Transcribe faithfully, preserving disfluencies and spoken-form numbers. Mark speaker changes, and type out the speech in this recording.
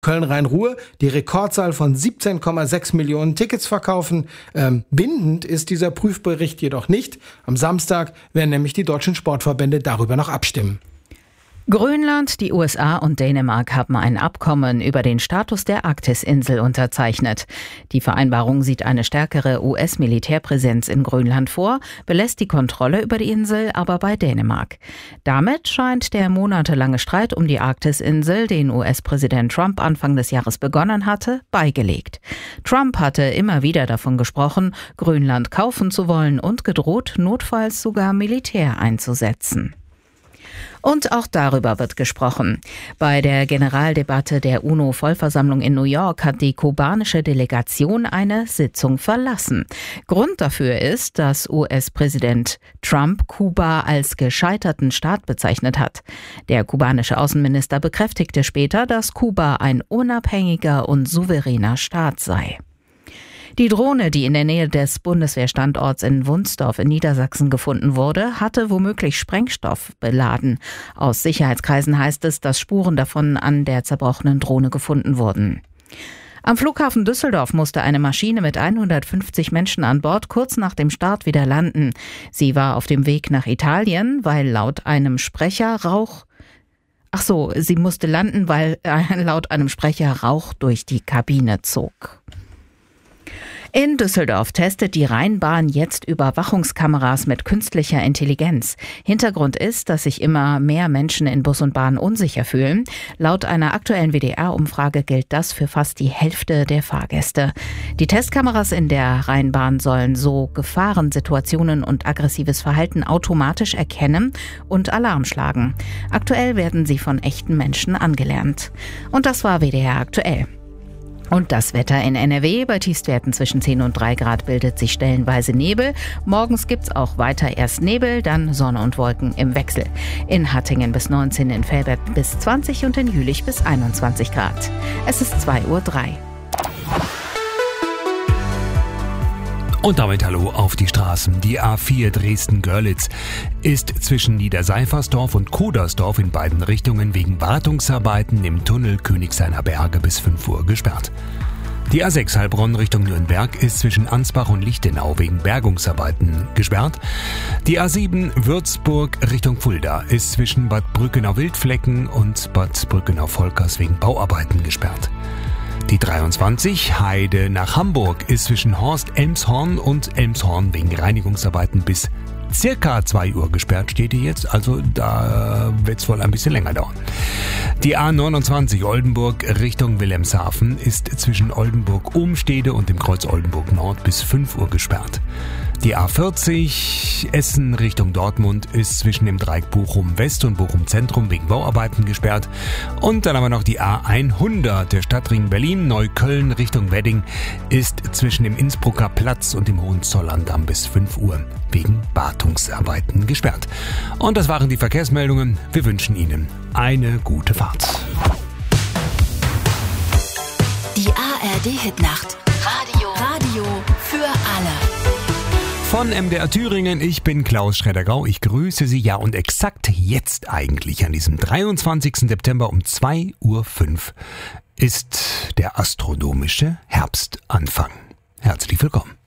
Speaker 1: Köln-Rhein-Ruhr die Rekordzahl von siebzehn Komma sechs Millionen Tickets verkaufen. Ähm, bindend ist dieser Prüfbericht jedoch nicht. Am Samstag werden nämlich die deutschen Sportverbände darüber noch abstimmen.
Speaker 2: Grönland, die U S A und Dänemark haben ein Abkommen über den Status der Arktisinsel unterzeichnet. Die Vereinbarung sieht eine stärkere U S-Militärpräsenz in Grönland vor, belässt die Kontrolle über die Insel aber bei Dänemark. Damit scheint der monatelange Streit um die Arktisinsel, den U S-Präsident Trump Anfang des Jahres begonnen hatte, beigelegt. Trump hatte immer wieder davon gesprochen, Grönland kaufen zu wollen und gedroht, notfalls sogar Militär einzusetzen. Und auch darüber wird gesprochen. Bei der Generaldebatte der UNO-Vollversammlung in New York hat die kubanische Delegation eine Sitzung verlassen. Grund dafür ist, dass U S-Präsident Trump Kuba als gescheiterten Staat bezeichnet hat. Der kubanische Außenminister bekräftigte später, dass Kuba ein unabhängiger und souveräner Staat sei. Die Drohne, die in der Nähe des Bundeswehrstandorts in Wunsdorf in Niedersachsen gefunden wurde, hatte womöglich Sprengstoff beladen. Aus Sicherheitskreisen heißt es, dass Spuren davon an der zerbrochenen Drohne gefunden wurden. Am Flughafen Düsseldorf musste eine Maschine mit hundertfünfzig Menschen an Bord kurz nach dem Start wieder landen. Sie war auf dem Weg nach Italien, weil laut einem Sprecher Rauch Ach so, sie musste landen, weil äh, laut einem Sprecher Rauch durch die Kabine zog. In Düsseldorf testet die Rheinbahn jetzt Überwachungskameras mit künstlicher Intelligenz. Hintergrund ist, dass sich immer mehr Menschen in Bus und Bahn unsicher fühlen. Laut einer aktuellen W D R-Umfrage gilt das für fast die Hälfte der Fahrgäste. Die Testkameras in der Rheinbahn sollen so Gefahrensituationen und aggressives Verhalten automatisch erkennen und Alarm schlagen. Aktuell werden sie von echten Menschen angelernt. Und das war W D R aktuell. Und das Wetter in N R W. Bei Tiefstwerten zwischen zehn und drei Grad bildet sich stellenweise Nebel. Morgens gibt's auch weiter erst Nebel, dann Sonne und Wolken im Wechsel. In Hattingen bis neunzehn, in Velbert bis zwanzig und in Jülich bis einundzwanzig Grad. Es ist zwei Uhr drei.
Speaker 3: Und damit hallo auf die Straßen. Die A vier Dresden-Görlitz ist zwischen Niederseifersdorf und Kudersdorf in beiden Richtungen wegen Wartungsarbeiten im Tunnel Königshainer Berge bis fünf Uhr gesperrt. Die A sechs Heilbronn Richtung Nürnberg ist zwischen Ansbach und Lichtenau wegen Bergungsarbeiten gesperrt. Die A sieben Würzburg Richtung Fulda ist zwischen Bad Brückenau-Wildflecken und Bad Brückenau-Volkers wegen Bauarbeiten gesperrt. Die dreiundzwanzig Heide nach Hamburg ist zwischen Horst-Elmshorn und Elmshorn wegen Reinigungsarbeiten bis circa zwei Uhr gesperrt, steht hier jetzt. Also da wird es wohl ein bisschen länger dauern. Die A neunundzwanzig Oldenburg Richtung Wilhelmshaven ist zwischen Oldenburg-Umstede und dem Kreuz Oldenburg Nord bis fünf Uhr gesperrt. Die A vierzig Essen Richtung Dortmund ist zwischen dem Dreieck Bochum West und Bochum Zentrum wegen Bauarbeiten gesperrt. Und dann haben wir noch die A hundert, der Stadtring Berlin Neukölln Richtung Wedding ist zwischen dem Innsbrucker Platz und dem Hohenzollerndamm bis fünf Uhr wegen Wartungsarbeiten gesperrt. Und das waren die Verkehrsmeldungen. Wir wünschen Ihnen eine gute Fahrt.
Speaker 4: Die A R D-Hitnacht. Radio. Radio für alle.
Speaker 3: Von M D R Thüringen, ich bin Klaus Schredder-Grau, ich grüße Sie. Ja, und exakt jetzt eigentlich an diesem dreiundzwanzigsten September um zwei Uhr fünf ist der astronomische Herbstanfang. Herzlich willkommen.